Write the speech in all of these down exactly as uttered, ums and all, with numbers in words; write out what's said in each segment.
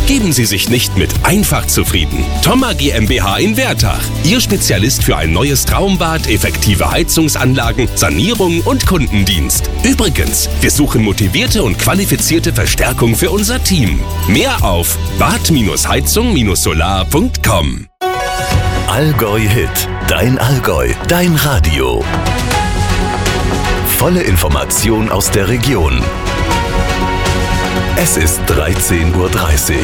Geben Sie sich nicht mit einfach zufrieden. Thoma GmbH in Wertach. Ihr Spezialist für ein neues Traumbad, effektive Heizungsanlagen, Sanierung und Kundendienst. Übrigens, wir suchen motivierte und qualifizierte Verstärkung für unser Team. Mehr auf bad heizung solar punkt com. Allgäu Hit. Dein Allgäu. Dein Radio. Volle Information aus der Region. Es ist dreizehn Uhr dreißig.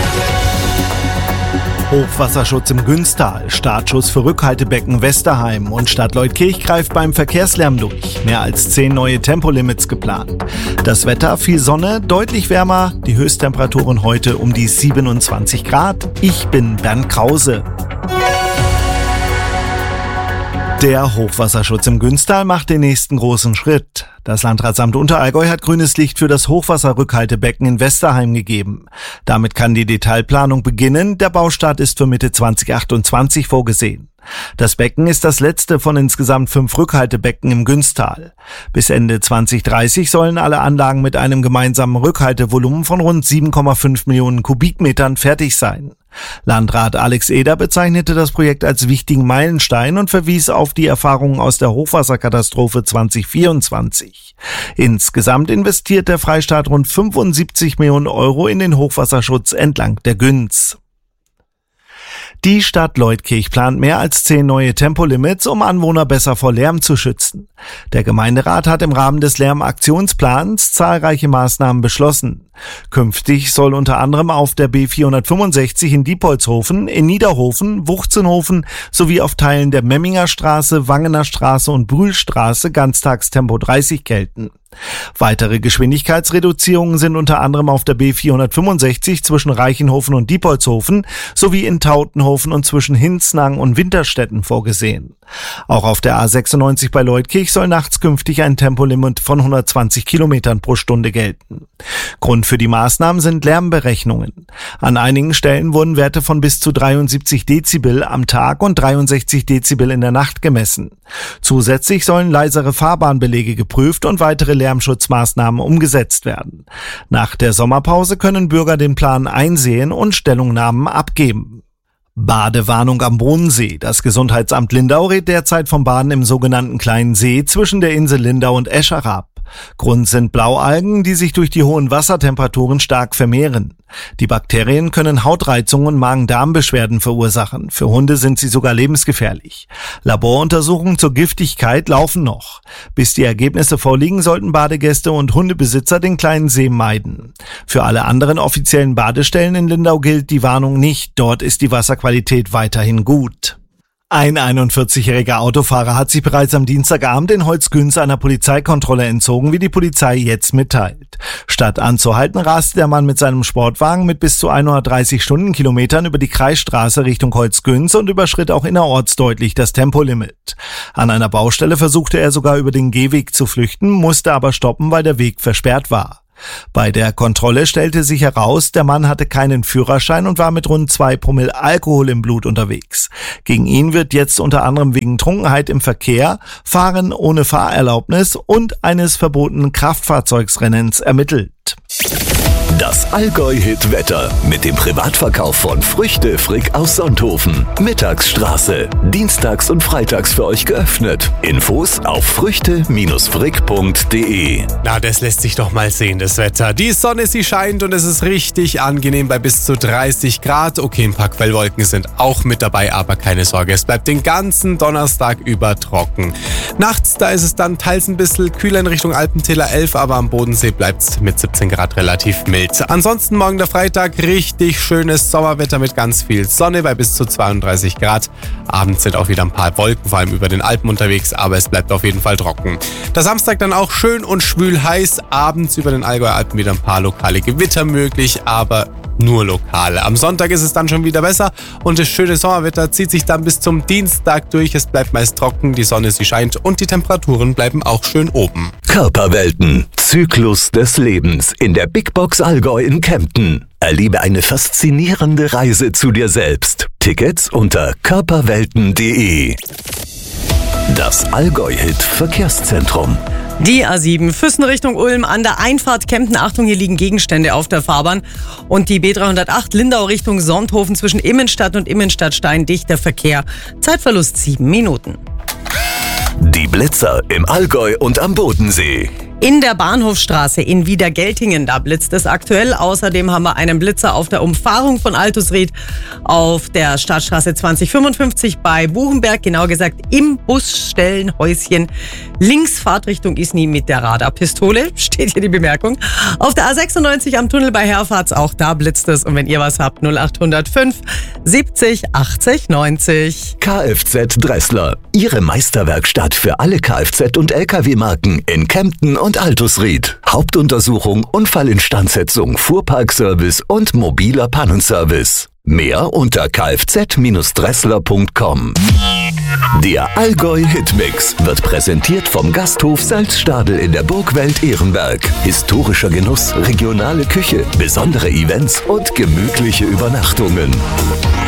Hochwasserschutz im Günstal, Startschuss für Rückhaltebecken Westerheim und Stadt Leutkirch greift beim Verkehrslärm durch. Mehr als zehn neue Tempolimits geplant. Das Wetter, viel Sonne, deutlich wärmer, die Höchsttemperaturen heute um die siebenundzwanzig Grad. Ich bin Bernd Krause. Der Hochwasserschutz im Günstal macht den nächsten großen Schritt. Das Landratsamt Unterallgäu hat grünes Licht für das Hochwasserrückhaltebecken in Westerheim gegeben. Damit kann die Detailplanung beginnen. Der Baustart ist für Mitte zwanzig achtundzwanzig vorgesehen. Das Becken ist das letzte von insgesamt fünf Rückhaltebecken im Günstal. Bis Ende zwanzig dreißig sollen alle Anlagen mit einem gemeinsamen Rückhaltevolumen von rund sieben Komma fünf Millionen Kubikmetern fertig sein. Landrat Alex Eder bezeichnete das Projekt als wichtigen Meilenstein und verwies auf die Erfahrungen aus der Hochwasserkatastrophe zwanzig vierundzwanzig. Insgesamt investiert der Freistaat rund fünfundsiebzig Millionen Euro in den Hochwasserschutz entlang der Günz. Die Stadt Leutkirch plant mehr als zehn neue Tempolimits, um Anwohner besser vor Lärm zu schützen. Der Gemeinderat hat im Rahmen des Lärmaktionsplans zahlreiche Maßnahmen beschlossen. Künftig soll unter anderem auf der B vierhundertfünfundsechzig in Diepholzhofen, in Niederhofen, Wuchzenhofen sowie auf Teilen der Memminger Straße, Wangener Straße und Brühlstraße Ganztagstempo dreißig gelten. Weitere Geschwindigkeitsreduzierungen sind unter anderem auf der B vierhundertfünfundsechzig zwischen Reichenhofen und Diepholzhofen sowie in Tautenhofen und zwischen Hinznang und Winterstetten vorgesehen. Auch auf der A sechsundneunzig bei Leutkirch soll nachts künftig ein Tempolimit von hundertzwanzig Kilometern pro Stunde gelten. Grund für die Maßnahmen sind Lärmberechnungen. An einigen Stellen wurden Werte von bis zu dreiundsiebzig Dezibel am Tag und dreiundsechzig Dezibel in der Nacht gemessen. Zusätzlich sollen leisere Fahrbahnbelege geprüft und weitere Lärmschutzmaßnahmen umgesetzt werden. Nach der Sommerpause können Bürger den Plan einsehen und Stellungnahmen abgeben. Badewarnung am Bodensee. Das Gesundheitsamt Lindau rät derzeit vom Baden im sogenannten Kleinen See zwischen der Insel Lindau und Eschach ab. Grund sind Blaualgen, die sich durch die hohen Wassertemperaturen stark vermehren. Die Bakterien können Hautreizungen und Magen-Darm-Beschwerden verursachen. Für Hunde sind sie sogar lebensgefährlich. Laboruntersuchungen zur Giftigkeit laufen noch. Bis die Ergebnisse vorliegen, sollten Badegäste und Hundebesitzer den Kleinen See meiden. Für alle anderen offiziellen Badestellen in Lindau gilt die Warnung nicht. Dort ist die Wasserqualität weiterhin gut. Ein einundvierzigjähriger Autofahrer hat sich bereits am Dienstagabend in Holzgünz einer Polizeikontrolle entzogen, wie die Polizei jetzt mitteilt. Statt anzuhalten, raste der Mann mit seinem Sportwagen mit bis zu hundertdreißig Stundenkilometern über die Kreisstraße Richtung Holzgünz und überschritt auch innerorts deutlich das Tempolimit. An einer Baustelle versuchte er sogar über den Gehweg zu flüchten, musste aber stoppen, weil der Weg versperrt war. Bei der Kontrolle stellte sich heraus, der Mann hatte keinen Führerschein und war mit rund zwei Promille Alkohol im Blut unterwegs. Gegen ihn wird jetzt unter anderem wegen Trunkenheit im Verkehr, Fahren ohne Fahrerlaubnis und eines verbotenen Kraftfahrzeugsrennens ermittelt. Das Allgäu-Hit-Wetter mit dem Privatverkauf von Früchte Frick aus Sonthofen. Mittagsstraße. Dienstags und freitags für euch geöffnet. Infos auf früchte frick punkt de. Na, das lässt sich doch mal sehen, das Wetter. Die Sonne, sie scheint und es ist richtig angenehm bei bis zu dreißig Grad. Okay, ein paar Quellwolken sind auch mit dabei, aber keine Sorge, es bleibt den ganzen Donnerstag über trocken. Nachts, da ist es dann teils ein bisschen kühler in Richtung Alpentäler elf, aber am Bodensee bleibt es mit siebzehn Grad relativ mild. Ansonsten morgen der Freitag richtig schönes Sommerwetter mit ganz viel Sonne bei bis zu zweiunddreißig Grad. Abends sind auch wieder ein paar Wolken, vor allem über den Alpen unterwegs, aber es bleibt auf jeden Fall trocken. Der Samstag dann auch schön und schwül heiß. Abends über den Allgäuer Alpen wieder ein paar lokale Gewitter möglich, aber nur lokale. Am Sonntag ist es dann schon wieder besser und das schöne Sommerwetter zieht sich dann bis zum Dienstag durch. Es bleibt meist trocken, die Sonne, sie scheint und die Temperaturen bleiben auch schön oben. Körperwelten. Zyklus des Lebens in der Big Box Allgäu in Kempten. Erlebe eine faszinierende Reise zu dir selbst. Tickets unter körperwelten punkt de. Das Allgäu-Hit Verkehrszentrum. Die A sieben, Füssen Richtung Ulm an der Einfahrt Kempten. Achtung, hier liegen Gegenstände auf der Fahrbahn. Und die B dreihundertacht Lindau Richtung Sonthofen zwischen Immenstadt und Immenstadtstein. Dichter Verkehr. Zeitverlust sieben Minuten. Die Blitzer im Allgäu und am Bodensee. In der Bahnhofstraße in Wiedergeltingen, da blitzt es aktuell. Außerdem haben wir einen Blitzer auf der Umfahrung von Altusried auf der Stadtstraße zwanzig fünfundfünfzig bei Buchenberg, genau gesagt im Busstellenhäuschen. Links Fahrtrichtung Isny mit der Radarpistole, steht hier die Bemerkung. Auf der A sechsundneunzig am Tunnel bei Herfahrt, auch da blitzt es. Und wenn ihr was habt, null acht null fünf siebzig achtzig neunzig. Kfz Dressler, Ihre Meisterwerkstatt für alle Kfz- und L K W-Marken in Kempten und Altusried. Hauptuntersuchung, Unfallinstandsetzung, Fuhrparkservice und mobiler Pannenservice. Mehr unter kfz Dressler punkt com. Der Allgäu Hitmix wird präsentiert vom Gasthof Salzstadel in der Burgwelt Ehrenberg. Historischer Genuss, regionale Küche, besondere Events und gemütliche Übernachtungen.